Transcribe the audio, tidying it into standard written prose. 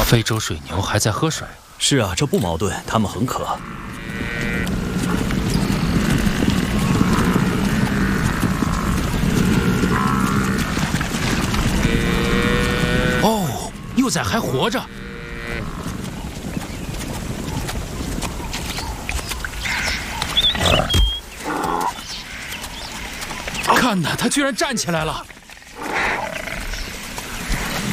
非洲水牛还在喝水。 是啊，这不矛盾，它们很渴。 哦，幼崽还活着。看呐，它居然站起来了！